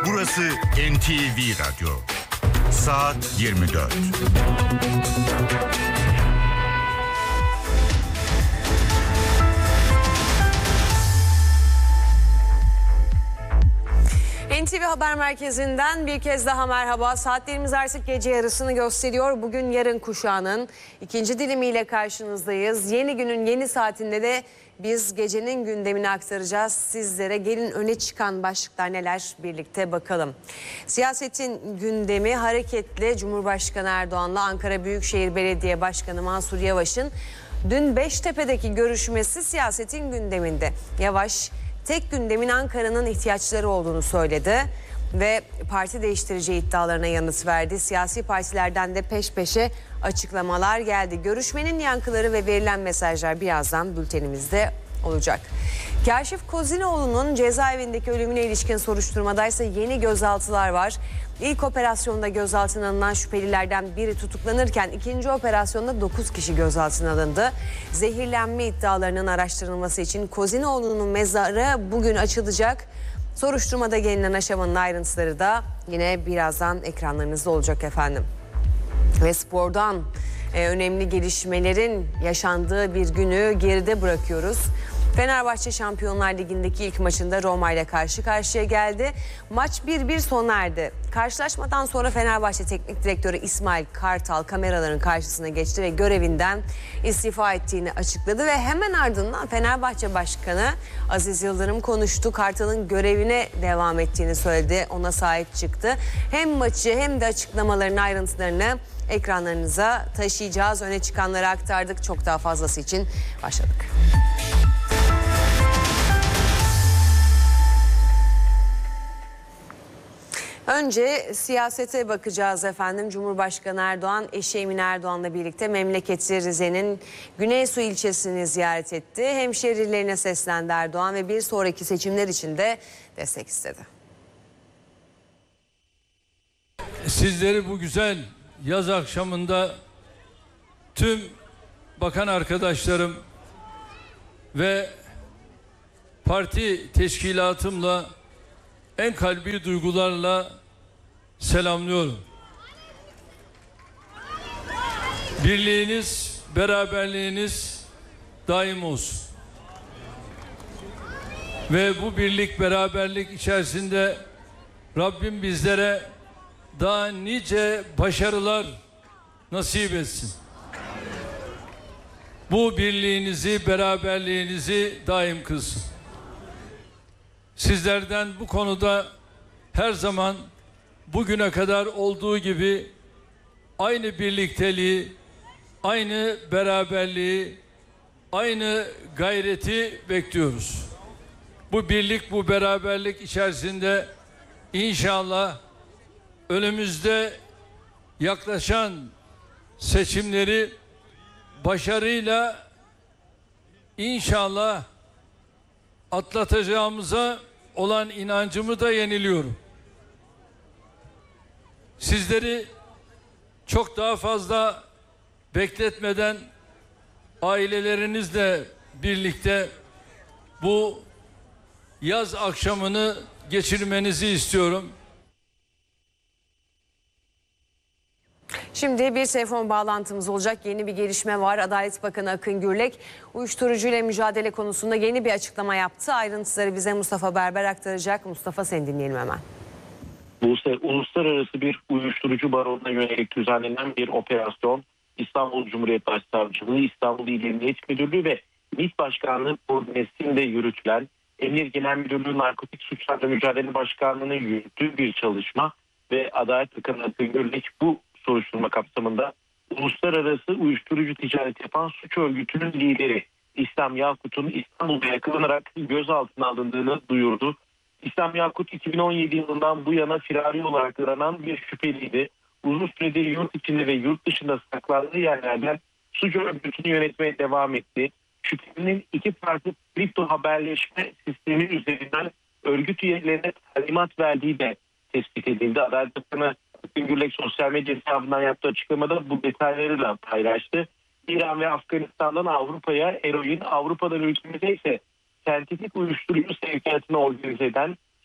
Burası NTV Radyo. Saat 24. NTV Haber Merkezi'nden bir kez daha merhaba. Saatlerimiz artık gece yarısını gösteriyor. Bugün yarın kuşağının ikinci dilimiyle karşınızdayız. Yeni günün yeni saatinde de biz gecenin gündemini aktaracağız sizlere. Gelin öne çıkan başlıklar neler birlikte bakalım. Siyasetin gündemi hareketli. Cumhurbaşkanı Erdoğan'la Ankara Büyükşehir Belediye Başkanı Mansur Yavaş'ın dün Beştepe'deki görüşmesi siyasetin gündeminde. Yavaş, tek gündemin Ankara'nın ihtiyaçları olduğunu söyledi ve parti değiştireceği iddialarına yanıt verdi. Siyasi partilerden de peş peşe açıklamalar geldi. Görüşmenin yankıları ve verilen mesajlar birazdan bültenimizde olacak. Kâşif Kozinoğlu'nun cezaevindeki ölümüne ilişkin soruşturmadaysa yeni gözaltılar var. İlk operasyonda gözaltına alınan şüphelilerden biri tutuklanırken ikinci operasyonda 9 kişi gözaltına alındı. Zehirlenme iddialarının araştırılması için Kozinoğlu'nun mezarı bugün açılacak. Soruşturmada gelinen aşamanın ayrıntıları da yine birazdan ekranlarınızda olacak efendim. Ve spordan önemli gelişmelerin yaşandığı bir günü geride bırakıyoruz. Fenerbahçe Şampiyonlar Ligi'ndeki ilk maçında Roma ile karşı karşıya geldi. Maç 1-1 sona erdi. Karşılaşmadan sonra Fenerbahçe Teknik Direktörü İsmail Kartal kameraların karşısına geçti ve görevinden istifa ettiğini açıkladı ve hemen ardından Fenerbahçe Başkanı Aziz Yıldırım konuştu. Kartal'ın görevine devam ettiğini söyledi. Ona sahip çıktı. Hem maçı hem de açıklamaların ayrıntılarını ekranlarınıza taşıyacağız. Öne çıkanları aktardık. Çok daha fazlası için başladık. Önce siyasete bakacağız efendim. Cumhurbaşkanı Erdoğan, eşi Emine Erdoğan'la birlikte memleketi Rize'nin Güneysu ilçesini ziyaret etti. Hemşehrilerine seslendi Erdoğan ve bir sonraki seçimler için de destek istedi. Sizleri bu güzel yaz akşamında tüm bakan arkadaşlarım ve parti teşkilatımla en kalbi duygularla selamlıyorum. Birliğiniz, beraberliğiniz daim olsun. Ve bu birlik, beraberlik içerisinde Rabbim bizlere daha nice başarılar nasip etsin. Bu birliğinizi, beraberliğinizi daim kılsın. Sizlerden bu konuda her zaman bugüne kadar olduğu gibi aynı birlikteliği, aynı beraberliği, aynı gayreti bekliyoruz. Bu birlik, bu beraberlik içerisinde inşallah önümüzde yaklaşan seçimleri başarıyla inşallah atlatacağımıza olan inancımı da yeniliyorum. Sizleri çok daha fazla bekletmeden ailelerinizle birlikte bu yaz akşamını geçirmenizi istiyorum. Şimdi bir telefon bağlantımız olacak. Yeni bir gelişme var. Adalet Bakanı Akın Gürlek uyuşturucuyla mücadele konusunda yeni bir açıklama yaptı. Ayrıntıları bize Mustafa Berber aktaracak. Mustafa, seni dinleyelim hemen. Uluslararası bir uyuşturucu baronuna yönelik düzenlenen bir operasyon İstanbul Cumhuriyet Başsavcılığı, İstanbul İl Emniyet Müdürlüğü ve MİT Başkanlığı koordinesinde yürütülen Emniyet Genel Müdürlüğü Narkotik Suçlarla Mücadele Başkanlığı'nın yürüttüğü bir çalışma ve Adalet Bakanı Akın Gürlek bu soruşturma kapsamında uluslararası uyuşturucu ticareti yapan suç örgütünün lideri İslam Yakut'un İstanbul'da yakalanarak gözaltına alındığını duyurdu. İslam Yakut 2017 yılından bu yana firari olarak aranan bir şüpheliydi. Uzun süredir yurt içinde ve yurt dışında saklandığı yerlerden suç örgütünü yönetmeye devam etti. Şüphelinin iki farklı kripto haberleşme sistemi üzerinden örgüt üyelerine talimat verdiği de tespit edildi. Adalet Bakanı Akın Gürlek sosyal medya hesabından yaptığı açıklamada bu detaylarıyla paylaştı. İran ve Afganistan'dan Avrupa'ya eroin, Avrupa'dan ülkemize ise sentetik uyuşturucu sevkiyatını organize eden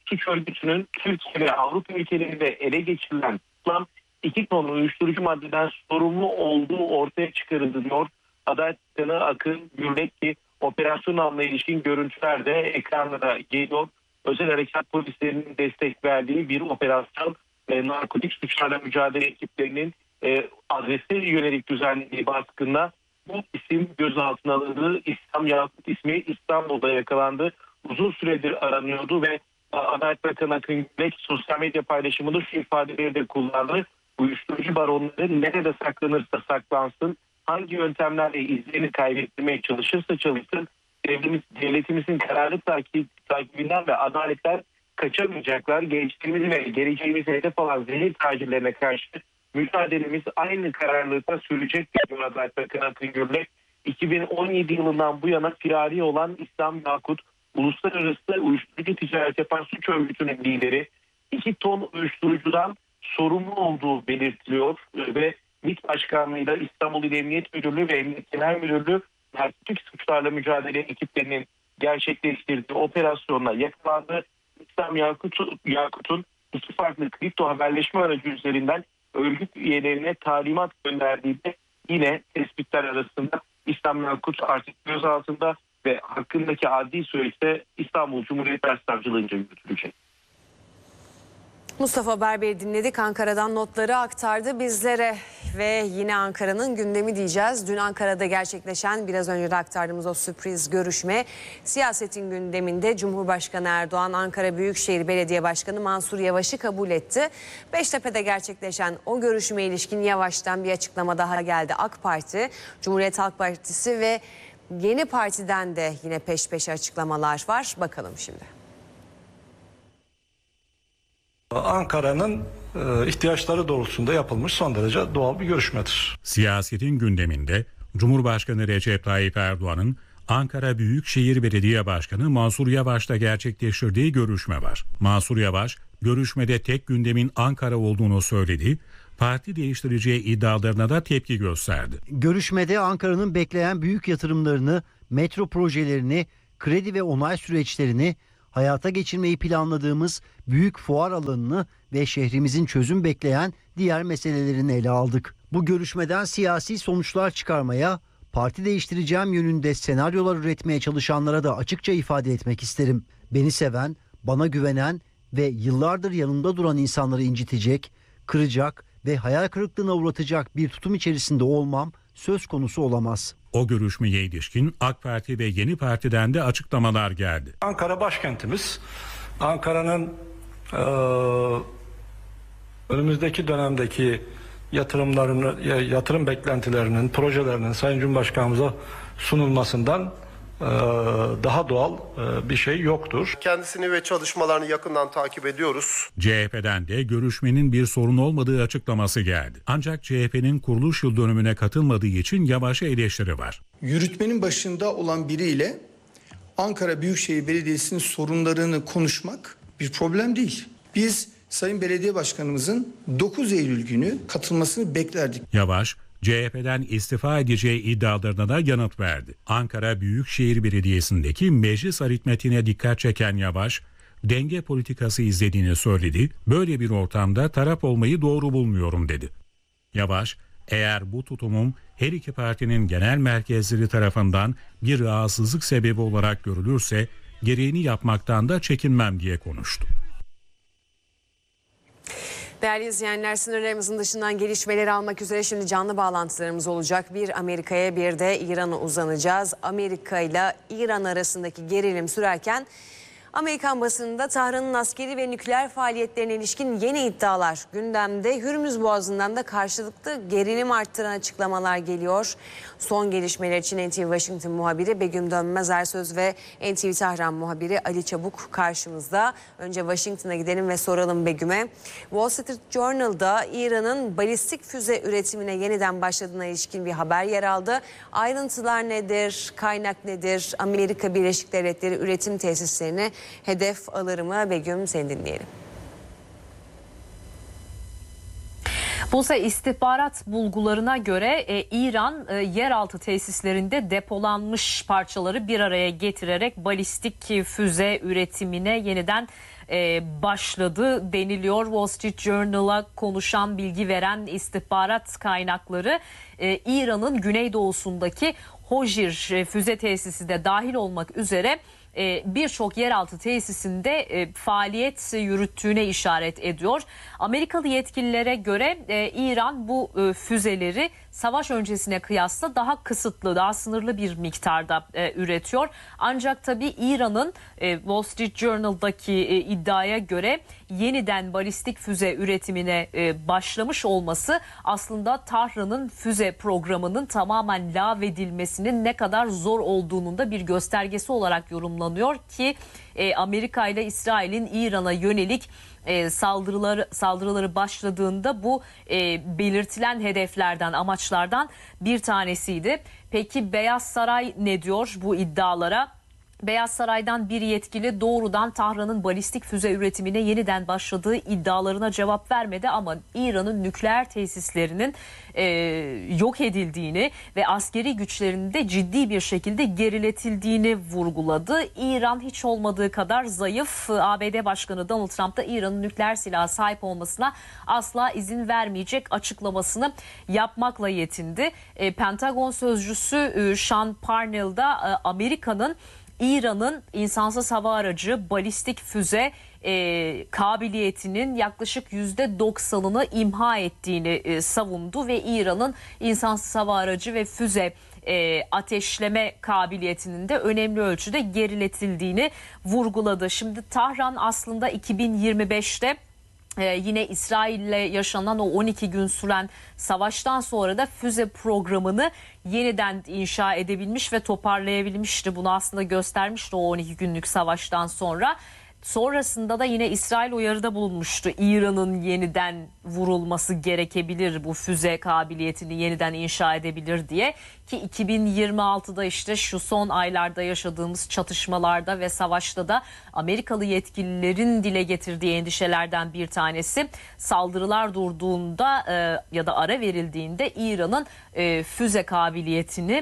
suç örgütünün Türkiye ve Avrupa ülkelerinde ele geçirilen toplam 2 ton uyuşturucu maddeden sorumlu olduğu ortaya çıkarıldı diyor. Adalet Bakanı Akın Gürlek ki operasyon anına ilişkin görüntüler de ekranlara geliyor. Özel harekat polislerinin destek verdiği bir operasyon narkotik suçlarla mücadele ekiplerinin adrese yönelik düzenlediği baskında bu isim gözaltına alındı. İslam Yakut ismi İstanbul'da yakalandı. Uzun süredir aranıyordu ve Adalet Bakanı Akın Gürlek sosyal medya paylaşımında şu ifadeleri de kullandı. Uyuşturucu baronları nerede saklanırsa saklansın, hangi yöntemlerle izlerini kaybettirmeye çalışırsa çalışsın, devletimizin kararlı takibinden ve adaletten kaçamayacaklar. Gençlerimizi ve geleceğimizi hedef alan zehir tacirlerine karşı mücadelemiz aynı kararlılıkla sürecek diyor Adalet Bakanı Akın Gürlek. 2017 yılından bu yana firari olan İslam Yakut, uluslararası uyuşturucu ticaret yapan suç örgütünün lideri, 2 ton uyuşturucudan sorumlu olduğu belirtiliyor ve MİT Başkanlığı'yla İstanbul İl Emniyet Müdürlüğü ve Emniyet Genel Müdürlüğü narkotik suçlarla mücadele ekiplerinin gerçekleştirdiği operasyonla yakalandı. İslam Yakut'un 2 farklı kripto haberleşme aracı üzerinden örgüt üyelerine talimat gönderdiği de yine tespitler arasında. İslam Yakut artık gözaltında ve hakkındaki adli süreçte İstanbul Cumhuriyet Başsavcılığınca yürütülecek. Mustafa Berber'i dinledik. Ankara'dan notları aktardı bizlere ve yine Ankara'nın gündemi diyeceğiz. Dün Ankara'da gerçekleşen biraz önce de aktardığımız o sürpriz görüşme siyasetin gündeminde. Cumhurbaşkanı Erdoğan Ankara Büyükşehir Belediye Başkanı Mansur Yavaş'ı kabul etti. Beştepe'de gerçekleşen o görüşmeye ilişkin Yavaş'tan bir açıklama daha geldi. AK Parti, Cumhuriyet Halk Partisi ve Yeni Parti'den de yine peş peşe açıklamalar var. Bakalım şimdi. Ankara'nın ihtiyaçları doğrultusunda yapılmış son derece doğal bir görüşmedir. Siyasetin gündeminde Cumhurbaşkanı Recep Tayyip Erdoğan'ın Ankara Büyükşehir Belediye Başkanı Mansur Yavaş'la gerçekleştirdiği görüşme var. Mansur Yavaş, görüşmede tek gündemin Ankara olduğunu söyledi, parti değiştireceği iddialarına da tepki gösterdi. Görüşmede Ankara'nın bekleyen büyük yatırımlarını, metro projelerini, kredi ve onay süreçlerini, hayata geçirmeyi planladığımız büyük fuar alanını ve şehrimizin çözüm bekleyen diğer meselelerini ele aldık. Bu görüşmeden siyasi sonuçlar çıkarmaya, parti değiştireceğim yönünde senaryolar üretmeye çalışanlara da açıkça ifade etmek isterim. Beni seven, bana güvenen ve yıllardır yanımda duran insanları incitecek, kıracak ve hayal kırıklığına uğratacak bir tutum içerisinde olmam söz konusu olamaz. O görüşmeye ilişkin AK Parti ve Yeni Parti'den de açıklamalar geldi. Ankara başkentimiz. Ankara'nın önümüzdeki dönemdeki yatırım beklentilerinin, projelerinin Sayın Cumhurbaşkanımıza sunulmasından daha doğal bir şey yoktur. Kendisini ve çalışmalarını yakından takip ediyoruz. CHP'den de görüşmenin bir sorun olmadığı açıklaması geldi. Ancak CHP'nin kuruluş yıl dönümüne katılmadığı için Yavaş'a eleştiri var. Yürütmenin başında olan biriyle Ankara Büyükşehir Belediyesi'nin sorunlarını konuşmak bir problem değil. Biz Sayın Belediye Başkanımızın 9 Eylül günü katılmasını beklerdik. Yavaş, CHP'den istifa edeceği iddialarına da yanıt verdi. Ankara Büyükşehir Belediyesi'ndeki meclis aritmetiğine dikkat çeken Yavaş, denge politikası izlediğini söyledi. Böyle bir ortamda taraf olmayı doğru bulmuyorum dedi. Yavaş, eğer bu tutumum her iki partinin genel merkezleri tarafından bir rahatsızlık sebebi olarak görülürse gereğini yapmaktan da çekinmem diye konuştu. Değerli izleyenler, sınırlarımızın dışından gelişmeleri almak üzere şimdi canlı bağlantılarımız olacak. Bir Amerika'ya bir de İran'a uzanacağız. Amerika ile İran arasındaki gerilim sürerken Amerikan basınında Tahran'ın askeri ve nükleer faaliyetlerine ilişkin yeni iddialar gündemde. Hürmüz Boğazı'ndan da karşılıklı gerilim arttıran açıklamalar geliyor. Son gelişmeler için NTV Washington muhabiri Begüm Dönmez Ersöz ve NTV Tahran muhabiri Ali Çabuk karşımızda. Önce Washington'a gidelim ve soralım Begüm'e. Wall Street Journal'da İran'ın balistik füze üretimine yeniden başladığına ilişkin bir haber yer aldı. Ayrıntılar nedir, kaynak nedir, Amerika Birleşik Devletleri üretim tesislerini hedef alır mı? Begüm, seni dinleyelim. Buse, istihbarat bulgularına göre İran yeraltı tesislerinde depolanmış parçaları bir araya getirerek balistik füze üretimine yeniden başladı deniliyor. Wall Street Journal'a konuşan, bilgi veren istihbarat kaynakları İran'ın güneydoğusundaki Hojir füze tesisi de dahil olmak üzere birçok yeraltı tesisinde faaliyet yürüttüğüne işaret ediyor. Amerikalı yetkililere göre İran bu füzeleri savaş öncesine kıyasla daha kısıtlı, daha sınırlı bir miktarda üretiyor. Ancak tabii İran'ın Wall Street Journal'daki iddiaya göre yeniden balistik füze üretimine başlamış olması aslında Tahran'ın füze programının tamamen lağvedilmesinin ne kadar zor olduğunun da bir göstergesi olarak yorumlanıyor ki Amerika ile İsrail'in İran'a yönelik saldırıları başladığında bu belirtilen hedeflerden, amaçlardan bir tanesiydi. Peki Beyaz Saray ne diyor bu iddialara? Beyaz Saray'dan bir yetkili doğrudan Tahran'ın balistik füze üretimine yeniden başladığı iddialarına cevap vermedi ama İran'ın nükleer tesislerinin yok edildiğini ve askeri güçlerinin de ciddi bir şekilde geriletildiğini vurguladı. İran hiç olmadığı kadar zayıf. ABD Başkanı Donald Trump da İran'ın nükleer silaha sahip olmasına asla izin vermeyecek açıklamasını yapmakla yetindi. Pentagon sözcüsü Sean Parnell da Amerika'nın İran'ın insansız hava aracı balistik füze kabiliyetinin yaklaşık %90'ını imha ettiğini savundu ve İran'ın insansız hava aracı ve füze ateşleme kabiliyetinin de önemli ölçüde geriletildiğini vurguladı. Şimdi Tahran aslında 2025'te yine İsrail'le yaşanan o 12 gün süren savaştan sonra da füze programını yeniden inşa edebilmiş ve toparlayabilmişti. Bunu aslında göstermişti o 12 günlük savaştan sonra. Sonrasında da yine İsrail uyarıda bulunmuştu. İran'ın yeniden vurulması gerekebilir, bu füze kabiliyetini yeniden inşa edebilir diye. Ki 2026'da işte şu son aylarda yaşadığımız çatışmalarda ve savaşta da Amerikalı yetkililerin dile getirdiği endişelerden bir tanesi saldırılar durduğunda ya da ara verildiğinde İran'ın füze kabiliyetini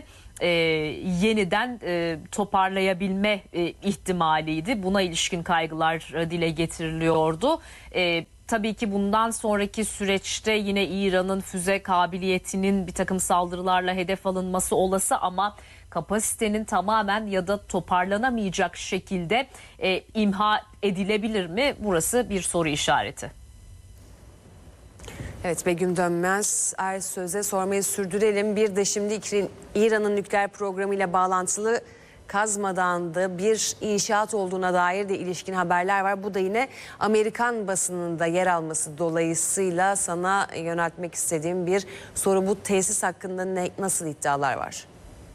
yeniden toparlayabilme ihtimaliydi. Buna ilişkin kaygılar dile getiriliyordu. Tabii ki bundan sonraki süreçte yine İran'ın füze kabiliyetinin bir takım saldırılarla hedef alınması olası ama kapasitenin tamamen ya da toparlanamayacak şekilde imha edilebilir mi? Burası bir soru işareti. Evet, Begüm Dönmez Ersöz'e sormayı sürdürelim. Bir de şimdi İran'ın nükleer programıyla bağlantılı Kazmadağ'da bir inşaat olduğuna dair de ilişkin haberler var. Bu da yine Amerikan basınında yer alması dolayısıyla sana yöneltmek istediğim bir soru. Bu tesis hakkında nasıl iddialar var?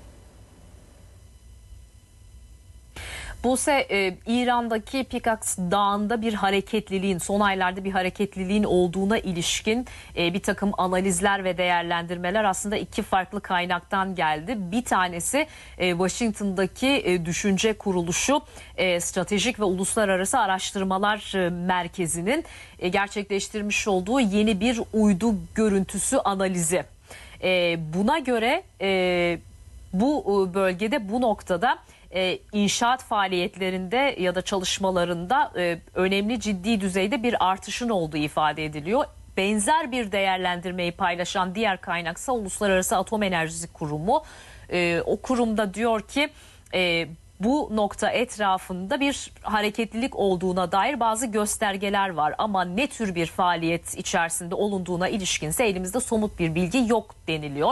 Buse, İran'daki Pikaks Dağı'nda bir hareketliliğin, son aylarda bir hareketliliğin olduğuna ilişkin bir takım analizler ve değerlendirmeler aslında iki farklı kaynaktan geldi. Bir tanesi Washington'daki düşünce kuruluşu Stratejik ve Uluslararası Araştırmalar Merkezi'nin gerçekleştirmiş olduğu yeni bir uydu görüntüsü analizi. Buna göre bu bölgede, bu noktada inşaat faaliyetlerinde ya da çalışmalarında önemli, ciddi düzeyde bir artışın olduğu ifade ediliyor. Benzer bir değerlendirmeyi paylaşan diğer kaynaksa Uluslararası Atom Enerjisi Kurumu. O kurumda diyor ki bu nokta etrafında bir hareketlilik olduğuna dair bazı göstergeler var ama ne tür bir faaliyet içerisinde olunduğuna ilişkinse elimizde somut bir bilgi yok deniliyor.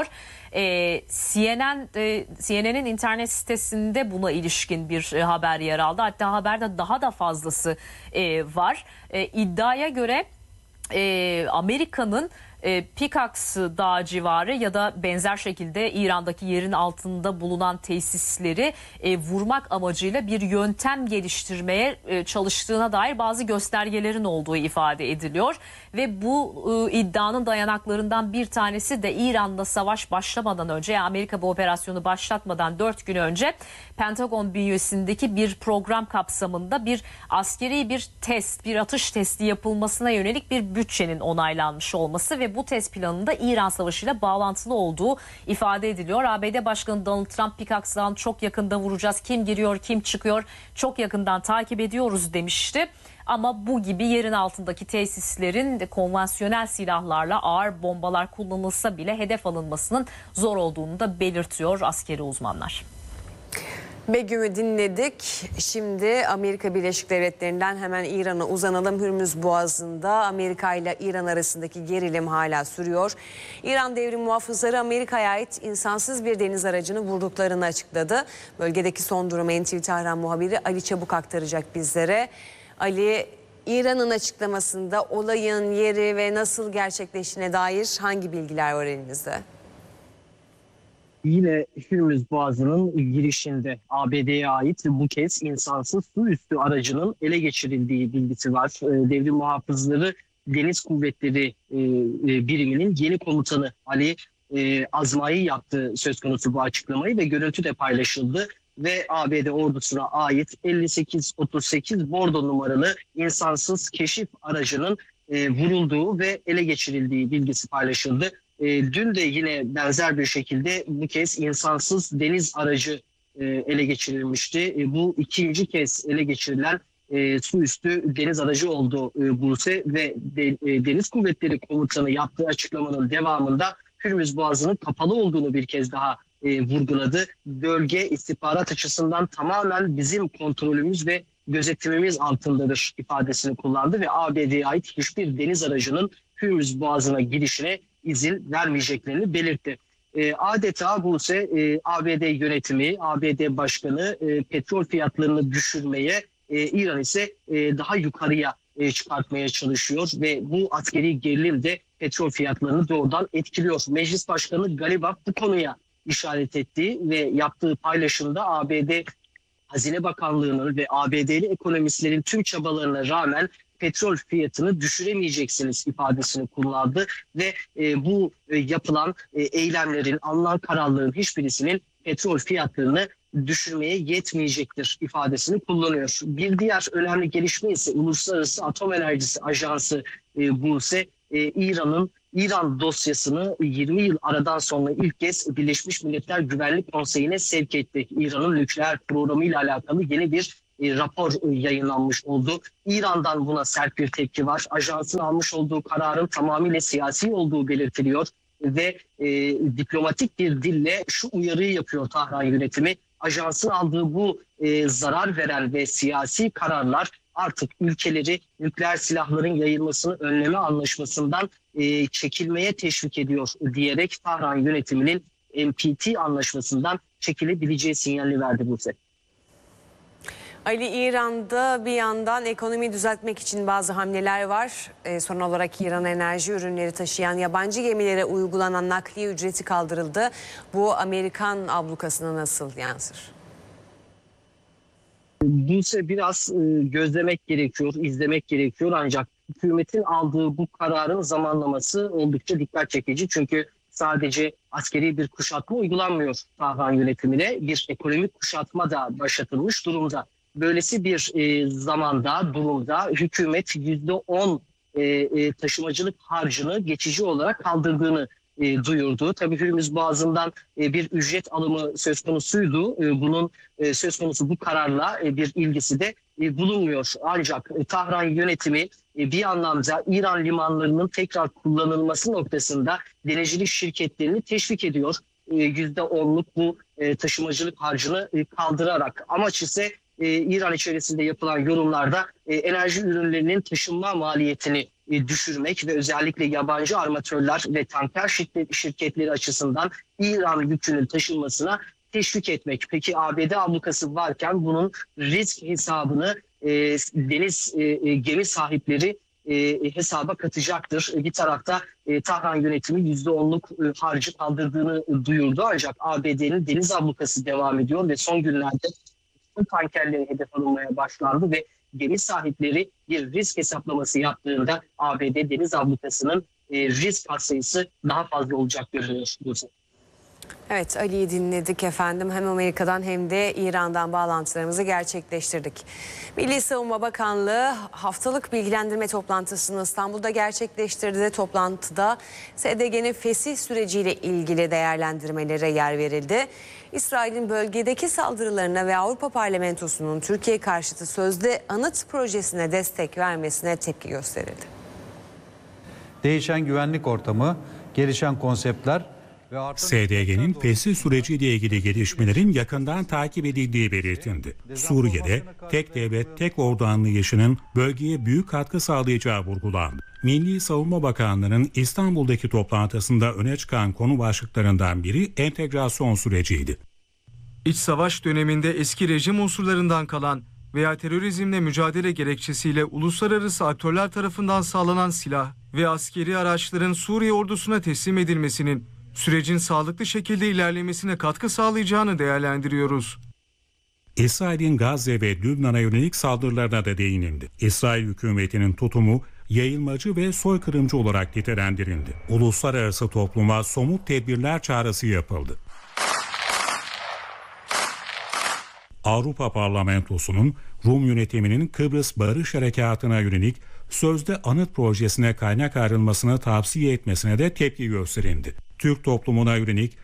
CNN'in internet sitesinde buna ilişkin bir haber yer aldı. Hatta haberde daha da fazlası var. İddiaya göre Amerika'nın Pikaks Dağı civarı ya da benzer şekilde İran'daki yerin altında bulunan tesisleri vurmak amacıyla bir yöntem geliştirmeye çalıştığına dair bazı göstergelerin olduğu ifade ediliyor. Ve bu iddianın dayanaklarından bir tanesi de İran'da savaş başlamadan önce, yani Amerika bu operasyonu başlatmadan 4 gün önce Pentagon bünyesindeki bir program kapsamında bir askeri bir test, bir atış testi yapılmasına yönelik bir bütçenin onaylanmış olması ve ve bu test planında İran Savaşı'yla bağlantılı olduğu ifade ediliyor. ABD Başkanı Donald Trump Pikaks'tan çok yakında vuracağız, kim giriyor kim çıkıyor çok yakından takip ediyoruz demişti. Ama bu gibi yerin altındaki tesislerin konvansiyonel silahlarla ağır bombalar kullanılsa bile hedef alınmasının zor olduğunu da belirtiyor askeri uzmanlar. Begüm'ü dinledik. Şimdi Amerika Birleşik Devletleri'nden hemen İran'a uzanalım. Hürmüz Boğazı'nda Amerika ile İran arasındaki gerilim hala sürüyor. İran devrim muhafızları Amerika'ya ait insansız bir deniz aracını vurduklarını açıkladı. Bölgedeki son durumu NTV Tahran muhabiri Ali Çabuk aktaracak bizlere. Ali, İran'ın açıklamasında olayın yeri ve nasıl gerçekleştiğine dair hangi bilgiler var elinizde? Yine Hürmüz Boğazı'nın girişinde ABD'ye ait bu kez insansız su üstü aracının ele geçirildiği bilgisi var. Devrim muhafızları Deniz Kuvvetleri biriminin yeni komutanı Ali Azmai yaptı söz konusu bu açıklamayı ve görüntü de paylaşıldı. Ve ABD ordusuna ait 5838 bordo numaralı insansız keşif aracının vurulduğu ve ele geçirildiği bilgisi paylaşıldı. Dün de yine benzer bir şekilde bu kez insansız deniz aracı ele geçirilmişti. Bu ikinci kez ele geçirilen su üstü deniz aracı oldu Buse ve Deniz Kuvvetleri Komutanı yaptığı açıklamanın devamında Hürmüz Boğazı'nın kapalı olduğunu bir kez daha vurguladı. Bölge istihbarat açısından tamamen bizim kontrolümüz ve gözetimimiz altındadır ifadesini kullandı ve ABD'ye ait hiçbir deniz aracının Hürmüz Boğazı'na girişine izin vermeyeceklerini belirtti. Adeta Buse ABD yönetimi, ABD Başkanı petrol fiyatlarını düşürmeye, İran ise daha yukarıya çıkartmaya çalışıyor ve bu askeri gerilim de petrol fiyatlarını doğrudan etkiliyor. Meclis Başkanı Galibaf bu konuya işaret etti ve yaptığı paylaşımda ABD Hazine Bakanlığı'nın ve ABD'li ekonomistlerin tüm çabalarına rağmen petrol fiyatını düşüremeyeceksiniz ifadesini kullandı ve bu yapılan eylemlerin, alınan kararların hiçbirisinin petrol fiyatlarını düşürmeye yetmeyecektir ifadesini kullanıyor. Bir diğer önemli gelişme ise Uluslararası Atom Enerjisi Ajansı Buse İran dosyasını 20 yıl aradan sonra ilk kez Birleşmiş Milletler Güvenlik Konseyi'ne sevk etti. İran'ın nükleer programı ile alakalı yeni bir rapor yayınlanmış oldu. İran'dan buna sert bir tepki var. Ajansın almış olduğu kararın tamamıyla siyasi olduğu belirtiliyor ve diplomatik bir dille şu uyarıyı yapıyor Tahran yönetimi. Ajansın aldığı bu zarar veren ve siyasi kararlar artık ülkeleri nükleer silahların yayılmasını önleme anlaşmasından çekilmeye teşvik ediyor diyerek Tahran yönetiminin NPT anlaşmasından çekilebileceği sinyalini verdi Buse. Ali, İran'da bir yandan ekonomiyi düzeltmek için bazı hamleler var. Son olarak İran enerji ürünleri taşıyan yabancı gemilere uygulanan nakliye ücreti kaldırıldı. Bu Amerikan ablukasına nasıl yansır? Buse biraz gözlemek gerekiyor, izlemek gerekiyor ancak hükümetin aldığı bu kararın zamanlaması oldukça dikkat çekici. Çünkü sadece askeri bir kuşatma uygulanmıyor Tahran yönetimine, bir ekonomik kuşatma da başlatılmış durumda. Böylesi bir durumda hükümet %10 taşımacılık harcını geçici olarak kaldırdığını duyurdu. Tabii Hürmüz Boğazı'ndan bir ücret alımı söz konusuydu. Bunun söz konusu bu kararla bir ilgisi de bulunmuyor. Ancak Tahran yönetimi bir anlamda İran limanlarının tekrar kullanılması noktasında denizcilik şirketlerini teşvik ediyor. %10'luk bu taşımacılık harcını kaldırarak. Amaç ise İran içerisinde yapılan yorumlarda enerji ürünlerinin taşınma maliyetini düşürmek ve özellikle yabancı armatörler ve tanker şirketleri açısından İran yükünün taşınmasına teşvik etmek. Peki ABD ablukası varken bunun risk hesabını deniz gemi sahipleri hesaba katacaktır. Bir tarafta Tahran yönetimi %10'luk harcı kaldırdığını duyurdu ancak ABD'nin deniz ablukası devam ediyor ve son günlerde tankerlerin hedef alınmaya başlandı ve gemi sahipleri bir risk hesaplaması yaptığında ABD deniz ablukasının risk katsayısı daha fazla olacak görünüyor. Evet, Ali'yi dinledik efendim. Hem Amerika'dan hem de İran'dan bağlantılarımızı gerçekleştirdik. Milli Savunma Bakanlığı haftalık bilgilendirme toplantısını İstanbul'da gerçekleştirdi. Toplantıda SDG'nin fesih süreciyle ilgili değerlendirmelere yer verildi. İsrail'in bölgedeki saldırılarına ve Avrupa Parlamentosu'nun Türkiye karşıtı sözde anıt projesine destek vermesine tepki gösterildi. Değişen güvenlik ortamı, gelişen konseptler ve SDG'nin fesih süreciyle ilgili gelişmelerin yakından takip edildiği belirtildi. Suriye'de tek devlet, tek ordu anlayışının bölgeye büyük katkı sağlayacağı vurgulandı. Milli Savunma Bakanlığı'nın İstanbul'daki toplantısında öne çıkan konu başlıklarından biri entegrasyon süreciydi. İç savaş döneminde eski rejim unsurlarından kalan veya terörizmle mücadele gerekçesiyle uluslararası aktörler tarafından sağlanan silah ve askeri araçların Suriye ordusuna teslim edilmesinin sürecin sağlıklı şekilde ilerlemesine katkı sağlayacağını değerlendiriyoruz. İsrail'in Gazze ve Lübnan'a yönelik saldırılarına da değinildi. İsrail hükümetinin tutumu yayılmacı ve soykırımcı olarak nitelendirildi. Uluslararası topluma somut tedbirler çağrısı yapıldı. Avrupa Parlamentosu'nun Rum yönetiminin Kıbrıs Barış Harekatı'na yönelik sözde anıt projesine kaynak ayrılmasını tavsiye etmesine de tepki gösterildi. Türk toplumuna yönelik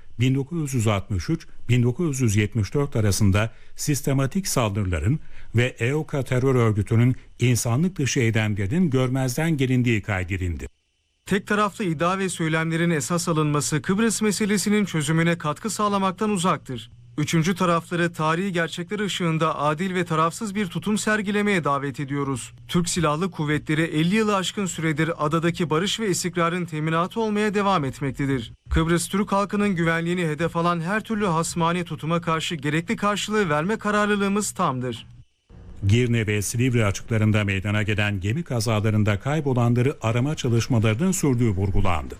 1963-1974 arasında sistematik saldırıların ve EOKA terör örgütünün insanlık dışı eylemlerinin görmezden gelindiği kaydedildi. Tek taraflı iddia ve söylemlerin esas alınması Kıbrıs meselesinin çözümüne katkı sağlamaktan uzaktır. Üçüncü tarafları tarihi gerçekler ışığında adil ve tarafsız bir tutum sergilemeye davet ediyoruz. Türk Silahlı Kuvvetleri 50 yılı aşkın süredir adadaki barış ve istikrarın teminatı olmaya devam etmektedir. Kıbrıs Türk halkının güvenliğini hedef alan her türlü hasmani tutuma karşı gerekli karşılığı verme kararlılığımız tamdır. Girne ve Silivri açıklarında meydana gelen gemi kazalarında kaybolanları arama çalışmalarının sürdüğü vurgulandı.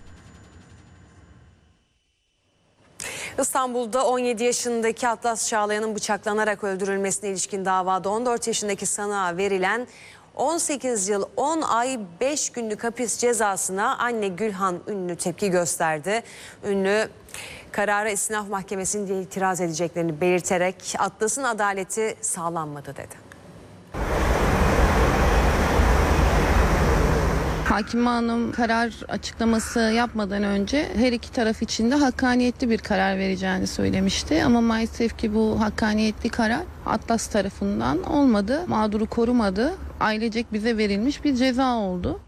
İstanbul'da 17 yaşındaki Atlas Çağlayan'ın bıçaklanarak öldürülmesine ilişkin davada 14 yaşındaki sanığa verilen 18 yıl 10 ay 5 günlük hapis cezasına anne Gülhan Ünlü tepki gösterdi. Ünlü karara İstinaf Mahkemesi'nde itiraz edeceklerini belirterek Atlas'ın adaleti sağlanmadı dedi. Hakime Hanım karar açıklaması yapmadan önce her iki taraf için de hakkaniyetli bir karar vereceğini söylemişti. Ama maalesef ki bu hakkaniyetli karar Atlas tarafından olmadı. Mağduru korumadı. Ailecek bize verilmiş bir ceza oldu.